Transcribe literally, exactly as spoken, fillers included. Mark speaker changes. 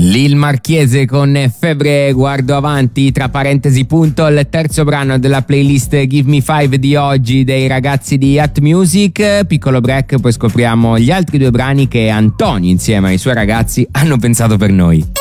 Speaker 1: Lil Marchiese con Febbre guardo avanti, tra parentesi punto, il terzo brano della playlist Give Me Five di oggi dei ragazzi di At Music. Piccolo break, poi scopriamo gli altri due brani che Antonio insieme ai suoi ragazzi hanno pensato per noi.